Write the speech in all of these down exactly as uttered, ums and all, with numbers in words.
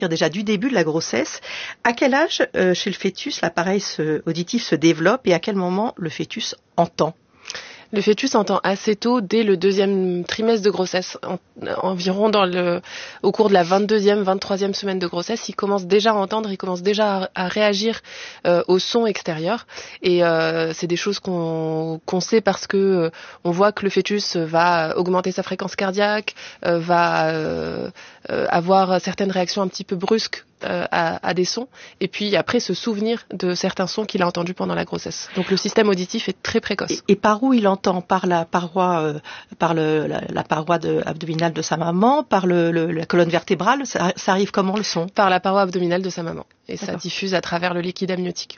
déjà du début de la grossesse. À quel âge, euh, chez le fœtus, l'appareil se, auditif se développe et à quel moment le fœtus entend ? Le fœtus entend assez tôt, dès le deuxième trimestre de grossesse, en, environ dans le, au cours de la vingt-deuxième, vingt-troisième semaine de grossesse, il commence déjà à entendre, il commence déjà à, à réagir euh, au son extérieur. Et euh, c'est des choses qu'on, qu'on sait parce que euh, on voit que le fœtus va augmenter sa fréquence cardiaque, euh, va euh, euh, avoir certaines réactions un petit peu brusques Euh, à, à des sons, et puis après se souvenir de certains sons qu'il a entendus pendant la grossesse. Donc le système auditif est très précoce. Et, et par où il entend ? Par la paroi, euh, par le, la, la paroi de, abdominale de sa maman, par le, le, la colonne vertébrale, ça, ça arrive comment le son ? Par la paroi abdominale de sa maman. Et D'accord. Ça diffuse à travers le liquide amniotique.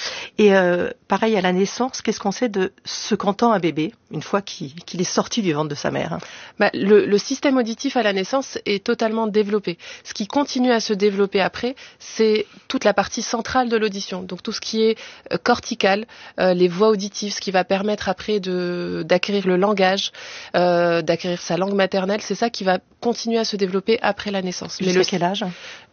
Et euh, pareil à la naissance, qu'est-ce qu'on sait de ce qu'entend un bébé une fois qu'il, qu'il est sorti du ventre de sa mère ? Bah, le, le système auditif à la naissance est totalement développé. Ce qui continue à se développer après, c'est toute la partie centrale de l'audition. Donc tout ce qui est euh, cortical, euh, les voies auditives, ce qui va permettre après de, d'acquérir le langage, euh, d'acquérir sa langue maternelle, c'est ça qui va continuer à se développer après la naissance. Jusqu'à Mais le, quel âge ?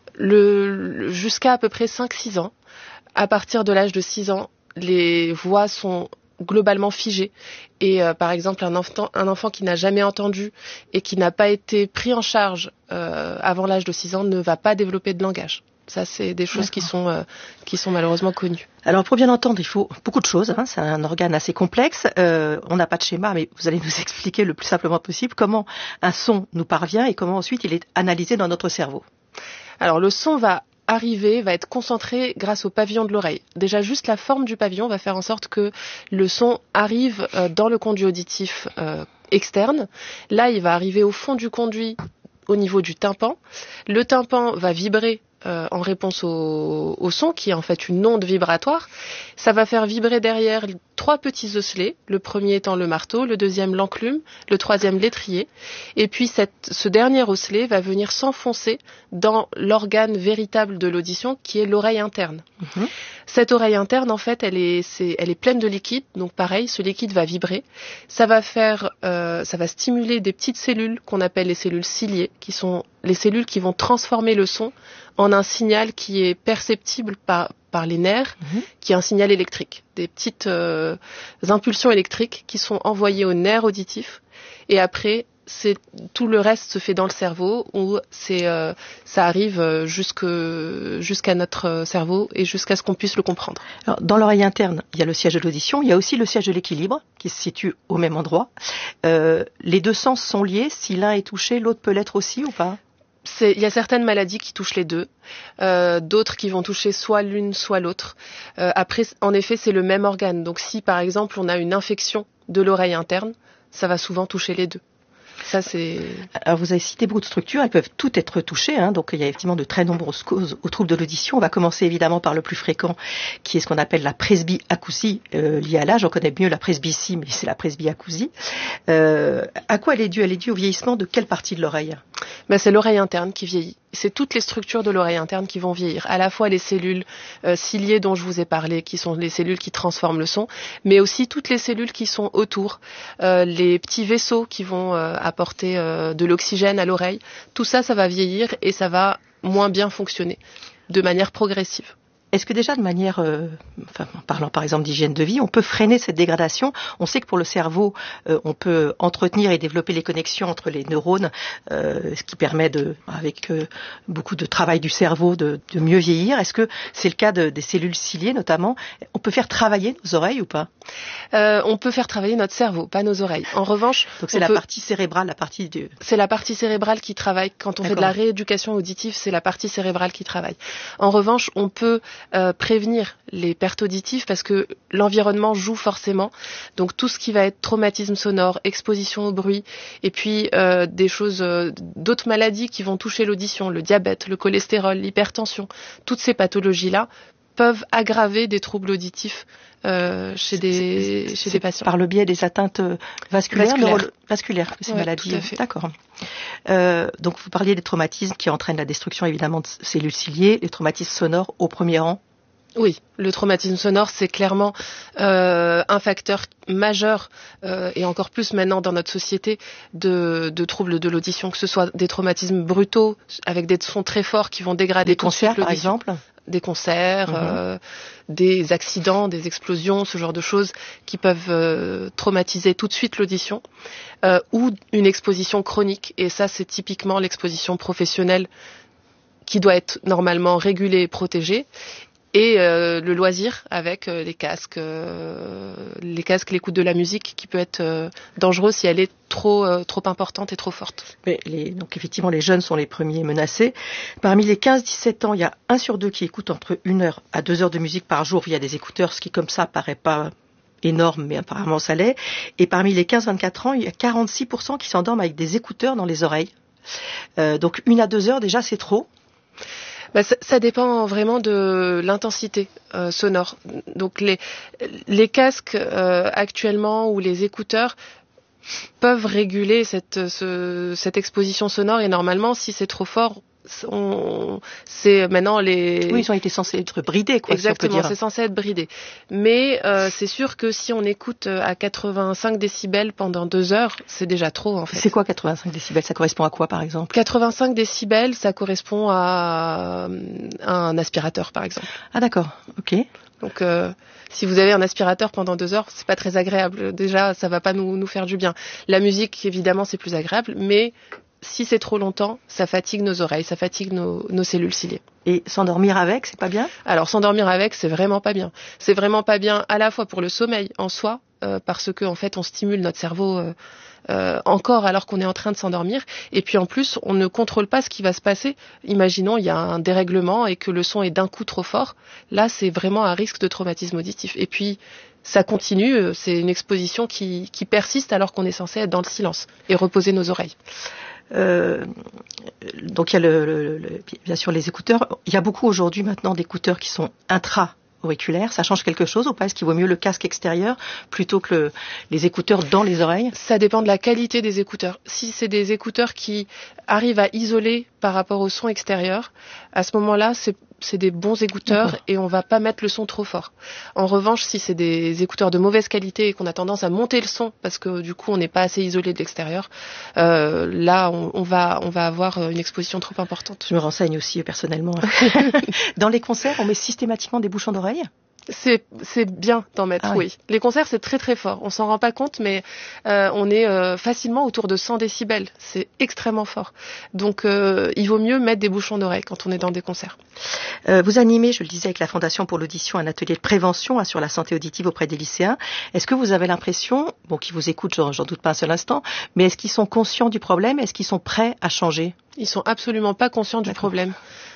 le, le, Jusqu'à à peu près cinq six ans. À partir de l'âge de six ans, les voix sont globalement figées. Et euh, par exemple, un enfant, un enfant qui n'a jamais entendu et qui n'a pas été pris en charge euh, avant l'âge de six ans ne va pas développer de langage. Ça, c'est des choses qui sont, euh, qui sont malheureusement connues. Alors, pour bien entendre, il faut beaucoup de choses. Hein. C'est un organe assez complexe. Euh, on n'a pas de schéma, mais vous allez nous expliquer le plus simplement possible comment un son nous parvient et comment ensuite il est analysé dans notre cerveau. Alors, le son va arriver, va être concentré grâce au pavillon de l'oreille. Déjà, juste la forme du pavillon va faire en sorte que le son arrive euh, dans le conduit auditif euh, externe. Là, il va arriver au fond du conduit au niveau du tympan. Le tympan va vibrer euh, en réponse au, au son, qui est en fait une onde vibratoire. Ça va faire vibrer derrière trois petits osselets, le premier étant le marteau, le deuxième l'enclume, le troisième l'étrier. Et puis cette, ce dernier osselet va venir s'enfoncer dans l'organe véritable de l'audition, qui est l'oreille interne. Mmh. Cette oreille interne, en fait, elle est, c'est, elle est pleine de liquide. Donc pareil, ce liquide va vibrer. Ça va faire, euh, ça va stimuler des petites cellules qu'on appelle les cellules ciliées, qui sont les cellules qui vont transformer le son en un signal qui est perceptible par, par les nerfs, mmh. qui est un signal électrique. Des petites euh, impulsions électriques qui sont envoyées aux nerfs auditifs. Et après, c'est, tout le reste se fait dans le cerveau, où c'est, euh, ça arrive jusque, jusqu'à notre cerveau et jusqu'à ce qu'on puisse le comprendre. Alors, dans l'oreille interne, il y a le siège de l'audition, il y a aussi le siège de l'équilibre, qui se situe au même endroit. Euh, les deux sens sont liés, si l'un est touché, l'autre peut l'être aussi ou pas ? C'est, il y a certaines maladies qui touchent les deux, euh, d'autres qui vont toucher soit l'une, soit l'autre. Euh, après, en effet, c'est le même organe. Donc si, par exemple, on a une infection de l'oreille interne, ça va souvent toucher les deux. Ça, c'est... Alors, vous avez cité beaucoup de structures, elles peuvent toutes être touchées, hein, donc il y a effectivement de très nombreuses causes aux troubles de l'audition. On va commencer évidemment par le plus fréquent, qui est ce qu'on appelle la presbyacousie euh, liée à l'âge. On connaît mieux la presbytie, mais c'est la presbyacousie. Euh, à quoi elle est due ? Elle est due au vieillissement de quelle partie de l'oreille ? Ben, c'est l'oreille interne qui vieillit. C'est toutes les structures de l'oreille interne qui vont vieillir. À la fois les cellules euh, ciliées dont je vous ai parlé, qui sont les cellules qui transforment le son, mais aussi toutes les cellules qui sont autour, euh, les petits vaisseaux qui vont euh, apporter euh, de l'oxygène à l'oreille. Tout ça, ça va vieillir et ça va moins bien fonctionner de manière progressive. Est-ce que déjà de manière, euh, enfin, en parlant par exemple d'hygiène de vie, on peut freiner cette dégradation ? On sait que pour le cerveau, euh, on peut entretenir et développer les connexions entre les neurones, euh, ce qui permet, de, avec euh, beaucoup de travail du cerveau, de, de mieux vieillir. Est-ce que c'est le cas de, des cellules ciliées notamment ? On peut faire travailler nos oreilles ou pas ? euh, On peut faire travailler notre cerveau, pas nos oreilles. En revanche, donc c'est la peut... partie cérébrale, la partie du... C'est la partie cérébrale qui travaille. Quand on D'accord. fait de la rééducation auditive, c'est la partie cérébrale qui travaille. En revanche, on peut Euh, prévenir les pertes auditives parce que l'environnement joue forcément. Donc tout ce qui va être traumatisme sonore, exposition au bruit, et puis euh, des choses, euh, d'autres maladies qui vont toucher l'audition, le diabète, le cholestérol, l'hypertension, toutes ces pathologies-là peuvent aggraver des troubles auditifs euh, chez des chez des patients. Par le biais des atteintes vasculaires, vasculaires, neuro- vasculaires ces ouais, maladies. Tout à fait. D'accord. Euh, donc vous parliez des traumatismes qui entraînent la destruction évidemment de cellules ciliées, les traumatismes sonores au premier rang. Oui, le traumatisme sonore, c'est clairement euh, un facteur majeur, euh, et encore plus maintenant dans notre société, de, de troubles de l'audition, que ce soit des traumatismes brutaux, avec des sons très forts qui vont dégrader des concerts, par exemple. Des concerts, mmh. euh, des accidents, des explosions, ce genre de choses qui peuvent euh, traumatiser tout de suite l'audition, euh, ou une exposition chronique. Et ça, c'est typiquement l'exposition professionnelle qui doit être normalement régulée et protégée. Et euh, le loisir avec euh, les casques, euh, les casques, l'écoute de la musique qui peut être euh, dangereux si elle est trop euh, trop importante et trop forte. Mais les, donc effectivement, les jeunes sont les premiers menacés. Parmi les quinze dix-sept ans, il y a un sur deux qui écoute entre une heure à deux heures de musique par jour via des écouteurs, ce qui comme ça paraît pas énorme, mais apparemment ça l'est. Et parmi les quinze vingt-quatre ans, il y a quarante-six pour cent qui s'endorment avec des écouteurs dans les oreilles. Euh, donc une à deux heures déjà, c'est trop. Bah, ça, ça dépend vraiment de l'intensité euh, sonore. Donc les, les casques euh, actuellement ou les écouteurs peuvent réguler cette, ce, cette exposition sonore et normalement, si c'est trop fort, on, c'est maintenant les... Oui, ils ont été censés être bridés, quoi. Exactement, si on peut dire. C'est censé être bridé. Mais euh, c'est sûr que si on écoute à quatre-vingt-cinq décibels pendant deux heures, c'est déjà trop, en fait. C'est quoi quatre-vingt-cinq décibels? Ça correspond à quoi, par exemple? quatre-vingt-cinq décibels, ça correspond à un aspirateur, par exemple. Ah d'accord, ok. Donc, euh, si vous avez un aspirateur pendant deux heures, c'est pas très agréable. Déjà, ça va pas nous, nous faire du bien. La musique, évidemment, c'est plus agréable, mais si c'est trop longtemps, ça fatigue nos oreilles, ça fatigue nos, nos cellules ciliées. Et s'endormir avec, c'est pas bien? Alors, s'endormir avec, c'est vraiment pas bien. C'est vraiment pas bien à la fois pour le sommeil en soi, euh, parce que en fait, on stimule notre cerveau euh, euh, encore alors qu'on est en train de s'endormir. Et puis en plus, on ne contrôle pas ce qui va se passer. Imaginons, il y a un dérèglement et que le son est d'un coup trop fort. Là, c'est vraiment un risque de traumatisme auditif. Et puis, ça continue, c'est une exposition qui, qui persiste alors qu'on est censé être dans le silence et reposer nos oreilles. Euh, donc il y a le, le, le, bien sûr les écouteurs. Il y a beaucoup aujourd'hui maintenant d'écouteurs qui sont intra-auriculaires. Ça change quelque chose ou pas? Est-ce qu'il vaut mieux le casque extérieur plutôt que le, les écouteurs dans les oreilles? Ça dépend de la qualité des écouteurs. Si c'est des écouteurs qui arrivent à isoler par rapport au son extérieur, à ce moment-là, c'est c'est des bons écouteurs. D'accord. Et on va pas mettre le son trop fort. En revanche, si c'est des écouteurs de mauvaise qualité et qu'on a tendance à monter le son parce que du coup on n'est pas assez isolé de l'extérieur, euh, là on, on va on va avoir une exposition trop importante. Je me renseigne aussi personnellement. Dans les concerts, on met systématiquement des bouchons d'oreille? C'est, c'est bien d'en mettre, ah oui. oui. Les concerts, c'est très très fort. On s'en rend pas compte, mais euh, on est euh, facilement autour de cent décibels. C'est extrêmement fort. Donc, euh, il vaut mieux mettre des bouchons d'oreille quand on est dans des concerts. Euh, vous animez, je le disais, avec la Fondation pour l'audition, un atelier de prévention hein, sur la santé auditive auprès des lycéens. Est-ce que vous avez l'impression, bon, qu'ils vous écoutent, j'en, j'en doute pas un seul instant, mais est-ce qu'ils sont conscients du problème? Est-ce qu'ils sont prêts à changer? Ils sont absolument pas conscients du D'accord. problème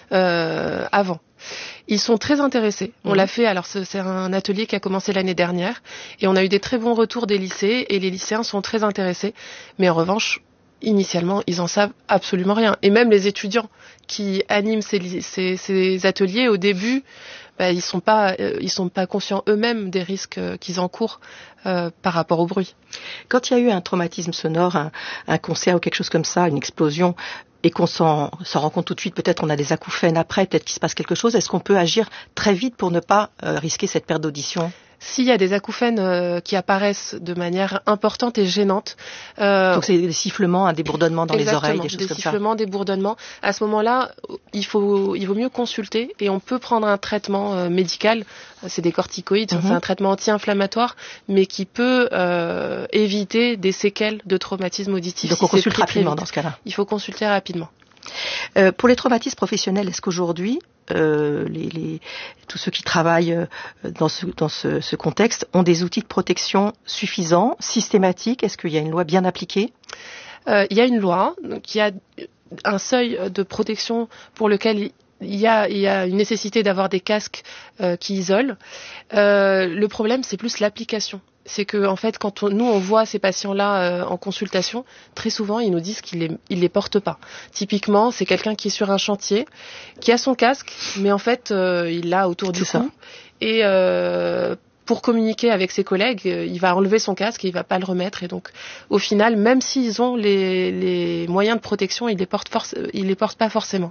euh, avant. Ils sont très intéressés. On mmh. l'a fait, alors c'est un atelier qui a commencé l'année dernière et on a eu des très bons retours des lycées et les lycéens sont très intéressés. Mais en revanche, initialement, ils en savent absolument rien. Et même les étudiants qui animent ces, ces, ces ateliers, au début, bah, ils sont pas, euh, ils sont pas conscients eux-mêmes des risques euh, qu'ils encourent euh, par rapport au bruit. Quand il y a eu un traumatisme sonore, un, un concert ou quelque chose comme ça, une explosion, et qu'on s'en, s'en rend compte tout de suite, peut-être on a des acouphènes après, peut-être qu'il se passe quelque chose, est-ce qu'on peut agir très vite pour ne pas euh, risquer cette perte d'audition? S'il y a des acouphènes euh, qui apparaissent de manière importante et gênante. Euh, Donc c'est des sifflements, un débourdonnement dans les oreilles, des choses des comme ça. Des sifflements, des bourdonnements. À ce moment-là, il faut, il vaut mieux consulter et on peut prendre un traitement euh, médical. C'est des corticoïdes, mm-hmm. c'est un traitement anti-inflammatoire, mais qui peut euh, éviter des séquelles de traumatisme auditif. Donc si on consulte très, rapidement très dans ce cas-là. Il faut consulter rapidement. Euh, pour les traumatismes professionnels, est-ce qu'aujourd'hui, euh, les, les, tous ceux qui travaillent euh, dans, ce, dans ce, ce contexte ont des outils de protection suffisants, systématiques? Est-ce qu'il y a une loi bien appliquée? euh, Il y a une loi qui a un seuil de protection pour lequel il y a, il y a une nécessité d'avoir des casques euh, qui isolent. Euh, le problème, c'est plus l'application. C'est que en fait, quand on, nous on voit ces patients-là euh, en consultation, très souvent ils nous disent qu'ils les, ils les portent pas. Typiquement, c'est quelqu'un qui est sur un chantier, qui a son casque, mais en fait euh, il l'a autour du cou et euh, pour communiquer avec ses collègues, il va enlever son casque et il va pas le remettre. Et donc, au final, même s'ils ont les, les moyens de protection, ils les portent forc- ils les portent pas forcément.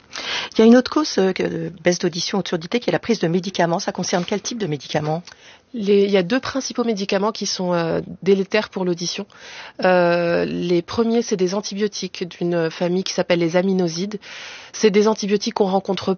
Il y a une autre cause euh, de baisse d'audition ou de surdité qui est la prise de médicaments. Ça concerne quel type de médicaments ? Les, il y a deux principaux médicaments qui sont euh, délétères pour l'audition. Euh, les premiers, c'est des antibiotiques d'une famille qui s'appelle les aminosides. C'est des antibiotiques qu'on rencontre